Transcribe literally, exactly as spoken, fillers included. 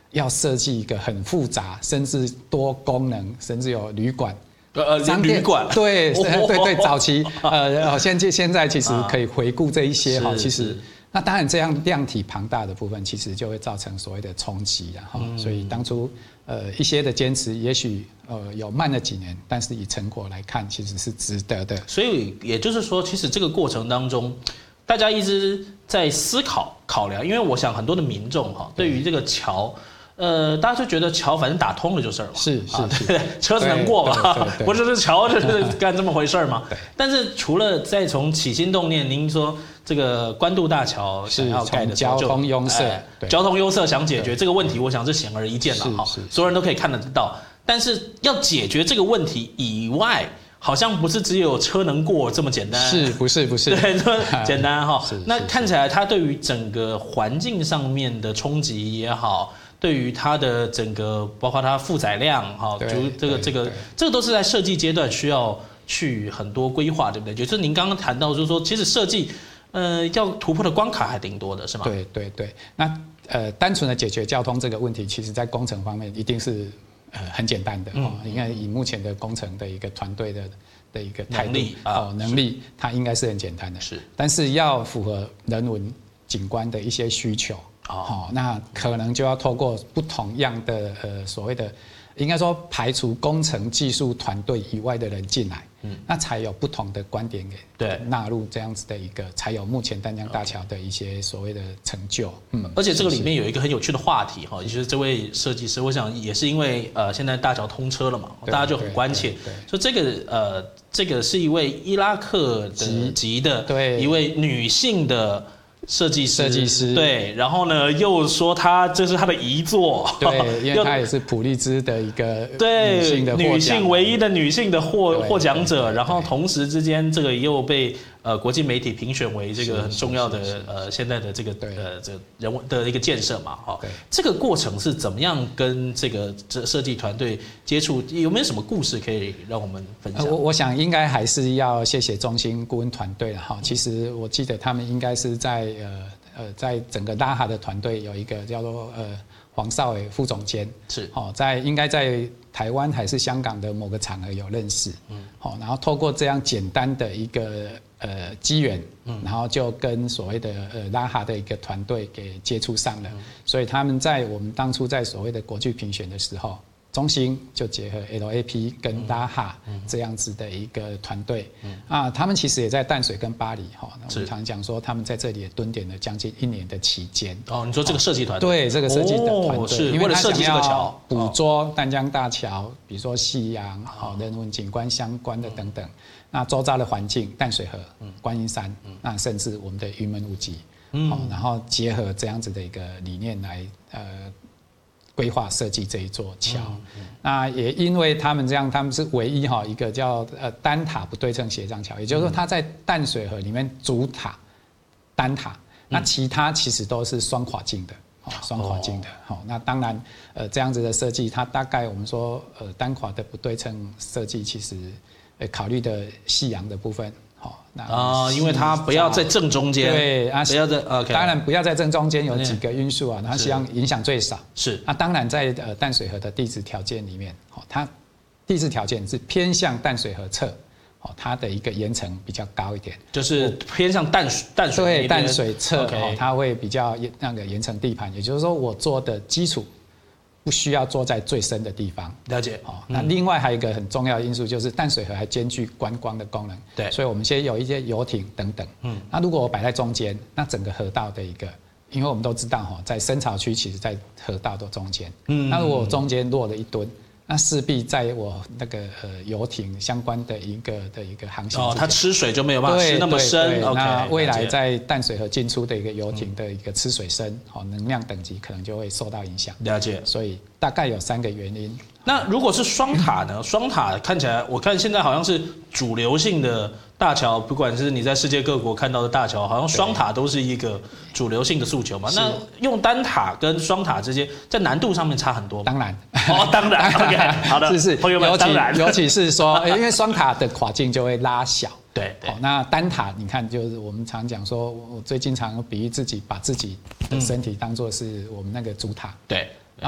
要设计一个很复杂，甚至多功能，甚至有旅馆。 呃，旅馆对对对对，早期呃，现在现在其实可以回顾这一些哈，其实那当然这样量体庞大的部分，其实就会造成所谓的冲击然后，所以当初呃一些的坚持，也许呃有慢了几年，但是以成果来看，其实是值得的。 所以也就是说，其实这个过程当中，大家一直在思考考量，因为我想很多的民众哈，对于这个桥。呃，大家就觉得桥反正打通了就是了嘛， 是是啊，对，车子能过嘛，不是这桥就是干这么回事嘛。但是除了再从起心动念，您说这个关渡大桥想要盖的时候， 交通拥塞， 交通拥塞想解决这个问题，我想是显而易见了哈，所有人都可以看得到。但是要解决这个问题以外，好像不是只有车能过这么简单， 是不是不是？ 对，这么简单哈。那看起来它对于整个环境上面的冲击也好。对于它的整个，包括它负载量，哈，就这个这个这个都是在设计阶段需要去很多规划，对不对？就是您刚刚谈到，就是说，其实设计，呃，要突破的关卡还挺多的，是吗？ 对对对。那呃，单纯的解决交通这个问题，其实在工程方面一定是呃很简单的哦。应该以目前的工程的一个团队的的一个态度哦能力，它应该是很简单的。 是， 但是要符合人文景观的一些需求。哦，那可能就要透过不同样的呃所谓的，应该说排除工程技术团队以外的人进来，嗯，那才有不同的观点给对纳入这样子的一个，才有目前淡江大桥的一些所谓的成就。嗯， 而且这个里面有一个很有趣的话题哈，也就是这位设计师，我想也是因为呃现在大桥通车了嘛，大家就很关切，所以这个呃这个是一位伊拉克的籍的一位女性的。设计师， 设计师对，然后呢，又说他这是他的遗作， 对，因为他也是普利兹的一个对女性的女性唯一的女性的获获奖者，然后同时之间这个又被呃国际媒体评选为这个很重要的呃现在的这个呃这人文的一个建设嘛，哈，这个过程是怎么样跟这个这设计团队接触？有没有什么故事可以让我们分享？ 我我想应该还是要谢谢中心顾问团队了哈。其实我记得他们应该是在呃呃，在整个拉哈的团队有一个叫做呃黄少伟副总监， 是哦，在应该在台湾还是香港的某个场合有认识，嗯，好，然后透过这样简单的一个呃机缘，嗯，然后就跟所谓的呃拉哈的一个团队给接触上了，所以他们在我们当初在所谓的国际评选的时候。中心就结合 L A P 跟拉哈这样子的一个团队、嗯、啊，他们其实也在淡水跟巴黎哈。我们常讲说，他们在这里也蹲点了将近一年的期间。 哦，你说这个设计团队？ 对，这个设计的团队、哦， 是为了设计这个桥， 捕捉淡江大桥，比如说夕阳、好人文景观相关的等等。那周遭的环境，淡水河、观音山，那甚至我们的云门舞集，嗯，然后结合这样子的一个理念来呃。规划设计这一座桥、嗯嗯，那也因为他们这样，他们是唯一哈一个叫呃单塔不对称斜障桥，也就是说它在淡水河里面主塔单塔，那其他其实都是双跨径的，哦，双跨径的，好、哦，那当然呃这样子的设计，它大概我们说呃单跨的不对称设计，其实呃考虑的夕阳的部分。好，那啊，因为它不要在正中间， 对啊， 不要在 OK， 当然不要在正中间，有几个因素啊，然后希望影响最少。 是， 那当然在呃淡水河的地质条件里面，好，它地质条件是偏向淡水河侧，好，它的一个岩层比较高一点， 就是偏向淡水淡水对淡水侧，哦，它会比较那个岩层地盘，也就是说我做的基础。不需要坐在最深的地方， 了解。 哦，那另外还有一个很重要的因素就是淡水河还兼具观光的功能， 对， 所以我们现在有一些游艇等等。嗯，那如果我摆在中间，那整个河道的一个，因为我们都知道哈，在深潮区其实在河道的中间，嗯，那如果中间落了一吨。那势必在我那个呃游艇相关的一个的一个航行哦，它吃水就没有办法吃那么深。OK， 那未来在淡水河进出的一个游艇的一个吃水深，好，能量等级可能就会受到影响。 了解。 所以大概有三个原因。 那如果是双塔呢？双塔看起来，我看现在好像是主流性的大桥，不管是你在世界各国看到的大桥，好像双塔都是一个主流性的诉求嘛。那用单塔跟双塔之间，在难度上面差很多吗？ 当然， 哦，当然 ，OK， 好的， 是是， 朋友们，当然， 尤其是说，因为双塔的跨径就会拉小。 对， 好，那单塔你看，就是我们常讲说，我最经常比喻自己把自己的身体当作是我们那个主塔。 对，